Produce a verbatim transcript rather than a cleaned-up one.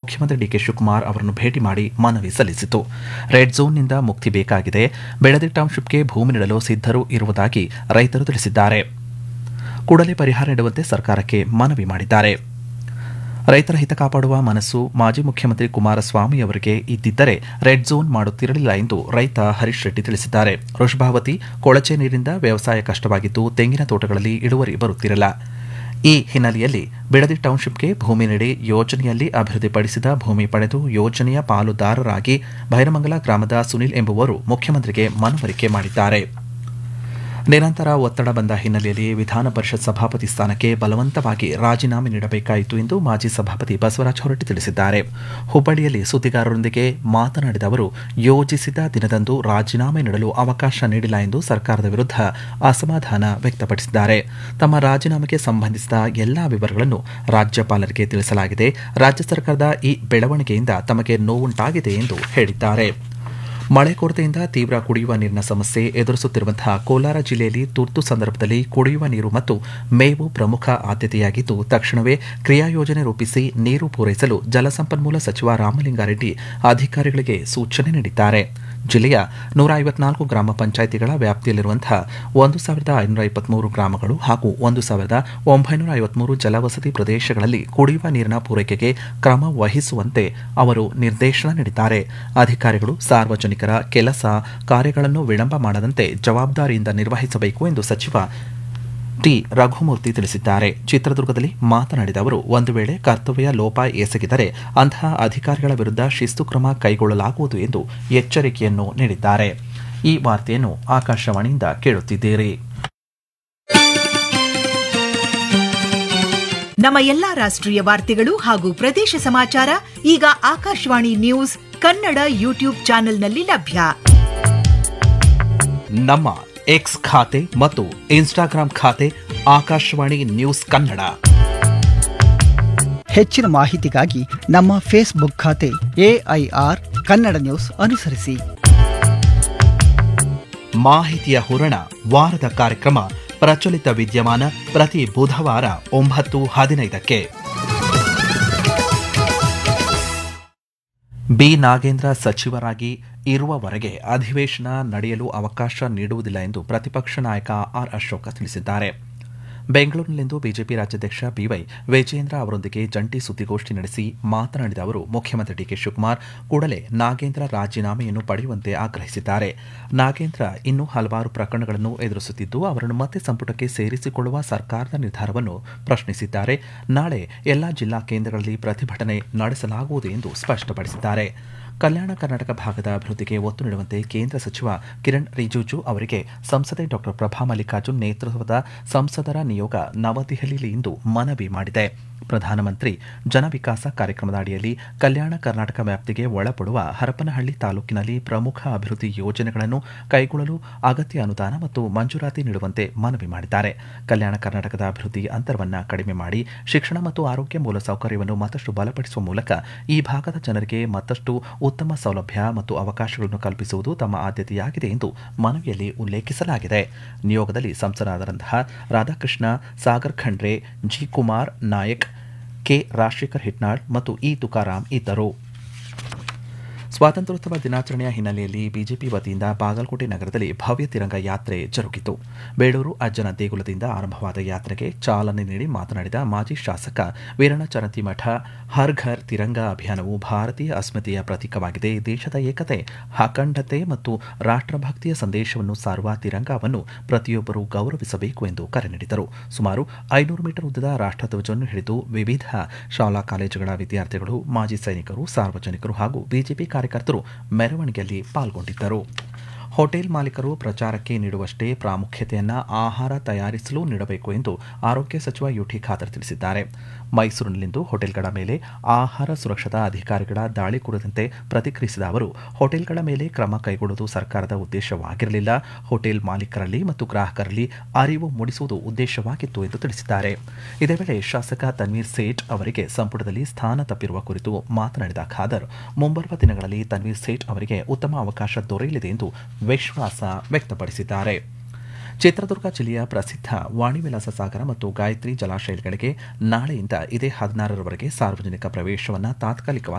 ಮುಖ್ಯಮಂತ್ರಿ ಡಿಕೆ ಶಿವಕುಮಾರ್ ಅವರನ್ನು ಭೇಟಿ ಮಾಡಿ ಮನವಿ ಸಲ್ಲಿಸಿತು. ರೆಡ್ ಝೋನ್ನಿಂದ ಮುಕ್ತಿ ಬೇಕಾಗಿದೆ, ಬೆಳದಿ ಟೌನ್ಶಿಪ್ಗೆ ಭೂಮಿ ನೀಡಲು ಸಿದ್ಧರು ಇರುವುದಾಗಿ ರೈತರು ತಿಳಿಸಿದ್ದಾರೆ. ಕೂಡಲೇ ಪರಿಹಾರ ನೀಡುವಂತೆ ಸರ್ಕಾರಕ್ಕೆ ಮನವಿ ಮಾಡಿದ್ದಾರೆ. ರೈತರ ಹಿತ ಕಾಪಾಡುವ ಮನಸ್ಸು ಮಾಜಿ ಮುಖ್ಯಮಂತ್ರಿ ಕುಮಾರಸ್ವಾಮಿ ಅವರಿಗೆ ಇದ್ದಿದ್ದರೆ ರೆಡ್ ಝೋನ್ ಮಾಡುತ್ತಿರಲಿಲ್ಲ ಎಂದು ರೈತ ಹರೀಶ್ ರೆಡ್ಡಿ ತಿಳಿಸಿದ್ದಾರೆ. ವೃಷಭಾವತಿ ಕೊಳಚೆ ನೀರಿನಿಂದ ವ್ಯವಸಾಯ ಕಷ್ಟವಾಗಿದ್ದು ತೆಂಗಿನ ತೋಟಗಳಲ್ಲಿ ಇಳುವರಿ ಬರುತ್ತಿರಲಿಲ್ಲ. ಈ ಹಿನ್ನೆಲೆಯಲ್ಲಿ ಬಿಡದಿ ಟೌನ್ಶಿಪ್ಗೆ ಭೂಮಿ ನೀಡಿ ಯೋಜನೆಯಲ್ಲಿ ಅಭಿವೃದ್ಧಿಪಡಿಸಿದ ಭೂಮಿ ಪಡೆದು ಯೋಜನೆಯ ಪಾಲುದಾರರಾಗಿ ಭೈರಮಂಗಲ ಗ್ರಾಮದ ಸುನಿಲ್ ಎಂಬುವರು ಮುಖ್ಯಮಂತ್ರಿಗೆ ಮನವರಿಕೆ ಮಾಡಿದ್ದಾರೆ. ನಿರಂತರ ಒತ್ತಡ ಬಂದ ಹಿನ್ನೆಲೆಯಲ್ಲಿ ವಿಧಾನ ಪರಿಷತ್ ಸಭಾಪತಿ ಸ್ಥಾನಕ್ಕೆ ಬಲವಂತವಾಗಿ ರಾಜೀನಾಮೆ ನೀಡಬೇಕಾಯಿತು ಎಂದು ಮಾಜಿ ಸಭಾಪತಿ ಬಸವರಾಜ ಹೊರಟ್ಟಿ ತಿಳಿಸಿದ್ದಾರೆ. ಹುಬ್ಬಳ್ಳಿಯಲ್ಲಿ ಸುದ್ದಿಗಾರರೊಂದಿಗೆ ಮಾತನಾಡಿದ ಅವರು, ಯೋಜಿಸಿದ ದಿನದಂದು ರಾಜೀನಾಮೆ ನೀಡಲು ಅವಕಾಶ ನೀಡಿಲ್ಲ ಎಂದು ಸರ್ಕಾರದ ವಿರುದ್ಧ ಅಸಮಾಧಾನ ವ್ಯಕ್ತಪಡಿಸಿದ್ದಾರೆ. ತಮ್ಮ ರಾಜೀನಾಮೆಗೆ ಸಂಬಂಧಿಸಿದ ಎಲ್ಲಾ ವಿವರಗಳನ್ನು ರಾಜ್ಯಪಾಲರಿಗೆ ತಿಳಿಸಲಾಗಿದೆ. ರಾಜ್ಯ ಸರ್ಕಾರದ ಈ ಬೆಳವಣಿಗೆಯಿಂದ ತಮಗೆ ನೋವುಂಟಾಗಿದೆ ಎಂದು ಹೇಳಿದ್ದಾರೆ. ಮಳೆ ಕೊರತೆಯಿಂದ ತೀವ್ರ ಕುಡಿಯುವ ನೀರಿನ ಸಮಸ್ಯೆ ಎದುರಿಸುತ್ತಿರುವಂತಹ ಕೋಲಾರ ಜಿಲ್ಲೆಯಲ್ಲಿ ತುರ್ತು ಸಂದರ್ಭದಲ್ಲಿ ಕುಡಿಯುವ ನೀರು ಮತ್ತು ಮೇವು ಪ್ರಮುಖ ಆದ್ಯತೆಯಾಗಿದ್ದು ತಕ್ಷಣವೇ ಕ್ರಿಯಾಯೋಜನೆ ರೂಪಿಸಿ ನೀರು ಪೂರೈಸಲು ಜಲಸಂಪನ್ಮೂಲ ಸಚಿವ ರಾಮಲಿಂಗಾರೆಡ್ಡಿ ಅಧಿಕಾರಿಗಳಿಗೆ ಸೂಚನೆ ನೀಡಿದ್ದಾರೆ. ಜಿಲ್ಲೆಯ ನೂರ ಐವತ್ನಾಲ್ಕು ಗ್ರಾಮ ಪಂಚಾಯಿತಿಗಳ ವ್ಯಾಪ್ತಿಯಲ್ಲಿರುವಂತಹ ಒಂದು ಸಾವಿರದ ಐನೂರ ಇಪ್ಪತ್ಮೂರು ಗ್ರಾಮಗಳು ಹಾಗೂ ಒಂದು ಸಾವಿರದ ಒಂಬೈನೂರ ಐವತ್ಮೂರು ಜಲವಸತಿ ಪ್ರದೇಶಗಳಲ್ಲಿ ಕುಡಿಯುವ ನೀರಿನ ಪೂರೈಕೆಗೆ ಕ್ರಮ ವಹಿಸುವಂತೆ ಅವರು ನಿರ್ದೇಶನ ನೀಡಿದ್ದಾರೆ. ಅಧಿಕಾರಿಗಳು ಸಾರ್ವಜನಿಕರ ಕೆಲಸ ಕಾರ್ಯಗಳನ್ನು ವಿಳಂಬ ಮಾಡದಂತೆ ಜವಾಬ್ದಾರಿಯಿಂದ ನಿರ್ವಹಿಸಬೇಕು ಎಂದು ಸಚಿವ ಟಿ ರಘುಮೂರ್ತಿ ತಿಳಿಸಿದ್ದಾರೆ. ಚಿತ್ರದುರ್ಗದಲ್ಲಿ ಮಾತನಾಡಿದ ಅವರು, ಒಂದು ವೇಳೆ ಕರ್ತವ್ಯ ಲೋಪ ಎಸಗಿದರೆ ಅಂತಹ ಅಧಿಕಾರಿಗಳ ವಿರುದ್ಧ ಶಿಸ್ತು ಕ್ರಮ ಕೈಗೊಳ್ಳಲಾಗುವುದು ಎಂದು ಎಚ್ಚರಿಕೆಯನ್ನು ನೀಡಿದ್ದಾರೆ. ಈ ವಾರ್ತೆಯನ್ನು ಆಕಾಶವಾಣಿಯಿಂದ ಕೇಳುತ್ತಿದ್ದೀರಿ. ನಮ್ಮ ಎಲ್ಲಾ ರಾಷ್ಟ್ರೀಯ ವಾರ್ತೆಗಳು ಹಾಗೂ ಪ್ರದೇಶ ಸಮಾಚಾರ ಈಗ ಆಕಾಶವಾಣಿ ನ್ಯೂಸ್ ಕನ್ನಡ ಯೂಟ್ಯೂಬ್ ಚಾನೆಲ್ನಲ್ಲಿ ಲಭ್ಯ. ನಮ್ಮ ಎಕ್ಸ್ ಖಾತೆ ಮತ್ತು ಇನ್ಸ್ಟಾಗ್ರಾಂ ಖಾತೆ ಆಕಾಶವಾಣಿ ನ್ಯೂಸ್ ಕನ್ನಡ. ಹೆಚ್ಚಿನ ಮಾಹಿತಿಗಾಗಿ ನಮ್ಮ ಫೇಸ್ಬುಕ್ ಖಾತೆ ಎಐಆರ್ ಕನ್ನಡ ನ್ಯೂಸ್ ಅನುಸರಿಸಿ. ಮಾಹಿತಿಯ ಹೂರಣ ವಾರದ ಕಾರ್ಯಕ್ರಮ ಪ್ರಚಲಿತ ವಿದ್ಯಮಾನ ಪ್ರತಿ ಬುಧವಾರ ಒಂಬತ್ತು ಹದಿನೈದಕ್ಕೆ. ಬಿ ನಾಗೇಂದ್ರ ಸಚಿವರಾಗಿ ಇರುವವರೆಗೆ ಅಧಿವೇಶನ ನಡೆಯಲು ಅವಕಾಶ ನೀಡುವುದಿಲ್ಲ ಎಂದು ಪ್ರತಿಪಕ್ಷ ನಾಯಕ ಆರ್ ಅಶೋಕ ತಿಳಿಸಿದ್ದಾರೆ. ಬೆಂಗಳೂರಿನಲ್ಲಿಂದು ಬಿಜೆಪಿ ರಾಜ್ಯಾಧ್ಯಕ್ಷ ಬಿವೈ ವಿಜಯೇಂದ್ರ ಅವರೊಂದಿಗೆ ಜಂಟಿ ಸುದ್ದಿಗೋಷ್ಠಿ ನಡೆಸಿ ಮಾತನಾಡಿದ ಅವರು, ಮುಖ್ಯಮಂತ್ರಿ ಡಿಕೆ ಶಿವಕುಮಾರ್ ಕೂಡಲೇ ನಾಗೇಂದ್ರ ರಾಜೀನಾಮೆಯನ್ನು ಪಡೆಯುವಂತೆ ಆಗ್ರಹಿಸಿದ್ದಾರೆ. ನಾಗೇಂದ್ರ ಇನ್ನೂ ಹಲವಾರು ಪ್ರಕರಣಗಳನ್ನು ಎದುರಿಸುತ್ತಿದ್ದು ಅವರನ್ನು ಮತ್ತೆ ಸಂಪುಟಕ್ಕೆ ಸೇರಿಸಿಕೊಳ್ಳುವ ಸರ್ಕಾರದ ನಿರ್ಧಾರವನ್ನು ಪ್ರಶ್ನಿಸಿದ್ದಾರೆ. ನಾಳೆ ಎಲ್ಲಾ ಜಿಲ್ಲಾ ಕೇಂದ್ರಗಳಲ್ಲಿ ಪ್ರತಿಭಟನೆ ನಡೆಸಲಾಗುವುದು ಎಂದು ಸ್ಪಷ್ಟಪಡಿಸಿದ್ದಾರೆ. ಕಲ್ಯಾಣ ಕರ್ನಾಟಕ ಭಾಗದ ಅಭಿವೃದ್ಧಿಗೆ ಒತ್ತು ನೀಡುವಂತೆ ಕೇಂದ್ರ ಸಚಿವ ಕಿರಣ್ ರಿಜಿಜು ಅವರಿಗೆ ಸಂಸದೆ ಡಾ ಪ್ರಭಾ ಮಲ್ಲಿಕಾರ್ಜುನ್ ನೇತೃತ್ವದ ಸಂಸದರ ನಿಯೋಗ ನವದೆಹಲಿಯಲ್ಲಿ ಇಂದು ಮನವಿ ಮಾಡಿದೆ. ಪ್ರಧಾನಮಂತ್ರಿ ಜನ ವಿಕಾಸ ಕಾರ್ಯಕ್ರಮದ ಅಡಿಯಲ್ಲಿ ಕಲ್ಯಾಣ ಕರ್ನಾಟಕ ವ್ಯಾಪ್ತಿಗೆ ಒಳಪಡುವ ಹರಪನಹಳ್ಳಿ ತಾಲೂಕಿನಲ್ಲಿ ಪ್ರಮುಖ ಅಭಿವೃದ್ಧಿ ಯೋಜನೆಗಳನ್ನು ಕೈಗೊಳ್ಳಲು ಅಗತ್ಯ ಅನುದಾನ ಮತ್ತು ಮಂಜೂರಾತಿ ನೀಡುವಂತೆ ಮನವಿ ಮಾಡಿದ್ದಾರೆ. ಕಲ್ಯಾಣ ಕರ್ನಾಟಕದ ಅಭಿವೃದ್ಧಿ ಅಂತರವನ್ನು ಕಡಿಮೆ ಮಾಡಿ ಶಿಕ್ಷಣ ಮತ್ತು ಆರೋಗ್ಯ ಮೂಲಸೌಕರ್ಯವನ್ನು ಮತ್ತಷ್ಟು ಬಲಪಡಿಸುವ ಮೂಲಕ ಈ ಭಾಗದ ಜನರಿಗೆ ಮತ್ತಷ್ಟು ಉತ್ತಮ ಸೌಲಭ್ಯ ಮತ್ತು ಅವಕಾಶಗಳನ್ನು ಕಲ್ಪಿಸುವುದು ತಮ್ಮ ಆದ್ಯತೆಯಾಗಿದೆ ಎಂದು ಮನವಿಯಲ್ಲಿ ಉಲ್ಲೇಖಿಸಲಾಗಿದೆ. ನಿಯೋಗದಲ್ಲಿ ಸಂಸದರಾದಂತಹ ರಾಧಾಕೃಷ್ಣ ಸಾಗರ್ ಖಂಡ್ರೆ, ಜಿ ಕುಮಾರ್ ನಾಯಕ್, ಕೆ ರಾಜಶೇಖರ್ ಹಿಟ್ನಾಳ್ ಮತ್ತು ಇ ತುಕಾರಾಂ ಇದ್ದರು. ಸ್ವಾತಂತ್ರ್ಯೋತ್ಸವ ದಿನಾಚರಣೆಯ ಹಿನ್ನೆಲೆಯಲ್ಲಿ ಬಿಜೆಪಿ ವತಿಯಿಂದ ಬಾಗಲಕೋಟೆ ನಗರದಲ್ಲಿ ಭವ್ಯ ತಿರಂಗ ಯಾತ್ರೆ ಜರುಗಿತು. ಬೇಳೂರು ಅಜ್ಜನ ದೇಗುಲದಿಂದ ಆರಂಭವಾದ ಯಾತ್ರೆಗೆ ಚಾಲನೆ ನೀಡಿ ಮಾತನಾಡಿದ ಮಾಜಿ ಶಾಸಕ ವೀರಣ್ಣ ಚರಂತಿಮಠ, ಹರ್ ಘರ್ ತಿರಂಗ ಅಭಿಯಾನವು ಭಾರತೀಯ ಅಸ್ಮಿತೆಯ ಪ್ರತೀಕವಾಗಿದೆ. ದೇಶದ ಏಕತೆ, ಅಖಂಡತೆ ಮತ್ತು ರಾಷ್ಟ್ರಭಕ್ತಿಯ ಸಂದೇಶವನ್ನು ಸಾರುವ ತಿರಂಗವನ್ನು ಪ್ರತಿಯೊಬ್ಬರೂ ಗೌರವಿಸಬೇಕು ಎಂದು ಕರೆ ನೀಡಿದರು. ಸುಮಾರು ಐನೂರು ಮೀಟರ್ ಉದ್ದದ ರಾಷ್ಟ್ರಧ್ವಜವನ್ನು ಹಿಡಿದು ವಿವಿಧ ಶಾಲಾ ಕಾಲೇಜುಗಳ ವಿದ್ಯಾರ್ಥಿಗಳು, ಮಾಜಿ ಸೈನಿಕರು, ಸಾರ್ವಜನಿಕರು ಹಾಗೂ ಬಿಜೆಪಿ ಕಾರ್ಯಕರ್ತರು ಮೆರವಣಿಗೆಯಲ್ಲಿ ಪಾಲ್ಗೊಂಡಿದ್ದರು. ಹೋಟೆಲ್ ಮಾಲೀಕರು ಪ್ರಚಾರಕ್ಕೆ ನೀಡುವಷ್ಟೇ ಪ್ರಾಮುಖ್ಯತೆಯನ್ನು ಆಹಾರ ತಯಾರಿಸಲು ನೀಡಬೇಕು ಎಂದು ಆರೋಗ್ಯ ಸಚಿವ ಯುಟಿ ಖಾದರ್ ತಿಳಿಸಿದ್ದಾರೆ. ಮೈಸೂರಿನಲ್ಲಿಂದು ಹೋಟೆಲ್ಗಳ ಮೇಲೆ ಆಹಾರ ಸುರಕ್ಷತಾ ಅಧಿಕಾರಿಗಳ ದಾಳಿ ಕುರಿತಂತೆ ಪ್ರತಿಕ್ರಿಯಿಸಿದ ಅವರು, ಹೋಟೆಲ್ಗಳ ಮೇಲೆ ಕ್ರಮ ಕೈಗೊಳ್ಳುವುದು ಸರ್ಕಾರದ ಉದ್ದೇಶವಾಗಿರಲಿಲ್ಲ, ಹೋಟೆಲ್ ಮಾಲೀಕರಲ್ಲಿ ಮತ್ತು ಗ್ರಾಹಕರಲ್ಲಿ ಅರಿವು ಮೂಡಿಸುವುದು ಉದ್ದೇಶವಾಗಿತ್ತು ಎಂದು ತಿಳಿಸಿದ್ದಾರೆ. ಇದೇ ವೇಳೆ ಶಾಸಕ ತನ್ವೀರ್ ಸೇಠ್ ಅವರಿಗೆ ಸಂಪುಟದಲ್ಲಿ ಸ್ಥಾನ ತಪ್ಪಿರುವ ಕುರಿತು ಮಾತನಾಡಿದ ಖಾದರ್, ಮುಂಬರುವ ದಿನಗಳಲ್ಲಿ ತನ್ವೀರ್ ಸೇಠ್ ಅವರಿಗೆ ಉತ್ತಮ ಅವಕಾಶ ದೊರೆಯಲಿದೆ ಎಂದು ವಿಶ್ವಾಸ ವ್ಯಕ್ತಪಡಿಸಿದ್ದಾರೆ. ಚಿತ್ರದುರ್ಗ ಜಿಲ್ಲೆಯ ಪ್ರಸಿದ್ಧ ವಾಣಿವಿಲಾಸ ಸಾಗರ ಮತ್ತು ಗಾಯತ್ರಿ ಜಲಾಶಯಗಳಿಗೆ ನಾಳೆಯಿಂದ ಇದೇ ಹದಿನಾರರವರೆಗೆ ಸಾರ್ವಜನಿಕ ಪ್ರವೇಶವನ್ನು ತಾತ್ಕಾಲಿಕವಾಗಿ